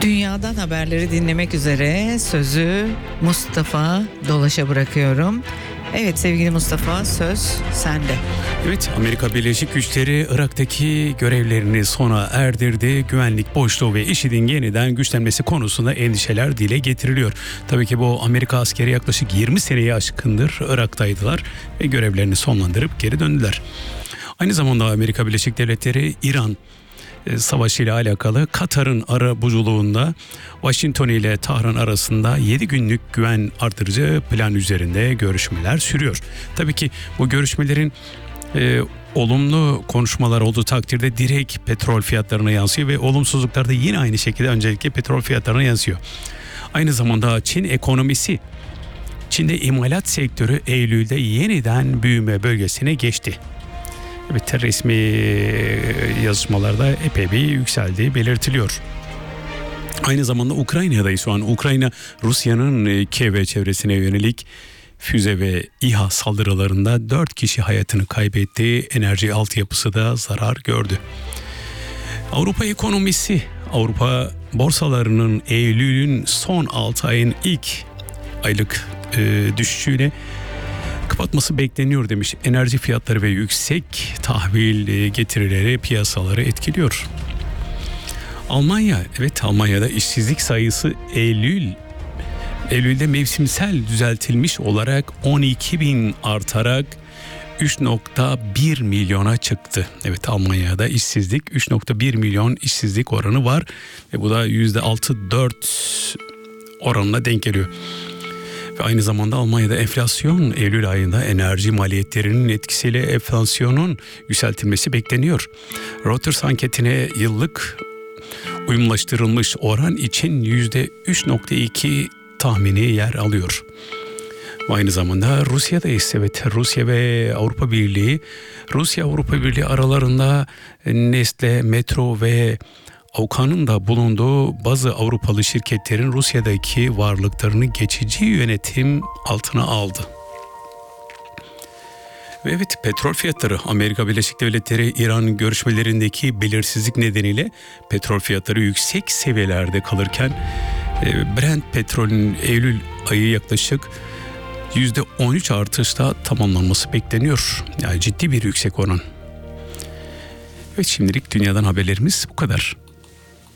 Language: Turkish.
Dünyadan haberleri dinlemek üzere sözü Mustafa Dolaş'a bırakıyorum. Evet sevgili Mustafa, söz sende. Evet, Amerika Birleşik Güçleri Irak'taki görevlerini sona erdirdi. Güvenlik boşluğu ve IŞİD'in yeniden güçlenmesi konusunda endişeler dile getiriliyor. Tabii ki bu Amerika askeri yaklaşık 20 seneyi aşkındır Irak'taydılar ve görevlerini sonlandırıp geri döndüler. Aynı zamanda Amerika Birleşik Devletleri İran savaşıyla alakalı Katar'ın arabuluculuğunda Washington ile Tahran arasında 7 günlük güven artırıcı plan üzerinde görüşmeler sürüyor. Tabii ki bu görüşmelerin olumlu konuşmalar olduğu takdirde direkt petrol fiyatlarına yansıyor ve olumsuzluklar da yine aynı şekilde öncelikle petrol fiyatlarına yansıyor. Aynı zamanda Çin ekonomisi, Çin'de imalat sektörü Eylül'de yeniden büyüme bölgesine geçti. Evet, resmi yazışmalarda epey bir yükseldiği belirtiliyor. Aynı zamanda Ukrayna'dayız şu an. Ukrayna, Rusya'nın Kiev ve çevresine yönelik füze ve İHA saldırılarında 4 kişi hayatını kaybetti. Enerji altyapısı da zarar gördü. Avrupa ekonomisi, Avrupa borsalarının Eylül'ün son 6 ayın ilk aylık düşüşüyle kapatması bekleniyor demiş. Enerji fiyatları ve yüksek tahvil getirileri piyasaları etkiliyor. Almanya, evet Almanya'da işsizlik sayısı Eylül'de mevsimsel düzeltilmiş olarak 12.000 artarak 3.1 milyona çıktı. Evet, Almanya'da işsizlik 3.1 milyon işsizlik oranı var ve bu da %6-4 oranına denk geliyor. Ve aynı zamanda Almanya'da enflasyon Eylül ayında enerji maliyetlerinin etkisiyle enflasyonun yükseltilmesi bekleniyor. Reuters anketine yıllık uyumlaştırılmış oran için %3.2 tahmini yer alıyor. Ve aynı zamanda Rusya'dayız. Evet, Rusya ve Avrupa Birliği aralarında Nestle, Metro ve Avukan'ın da bulunduğu bazı Avrupalı şirketlerin Rusya'daki varlıklarını geçici yönetim altına aldı. Ve evet, petrol fiyatları, Amerika Birleşik Devletleri İran görüşmelerindeki belirsizlik nedeniyle petrol fiyatları yüksek seviyelerde kalırken Brent petrolün Eylül ayı yaklaşık %13 artışla tamamlanması bekleniyor. Yani ciddi bir yüksek oran. Evet, şimdilik dünyadan haberlerimiz bu kadar.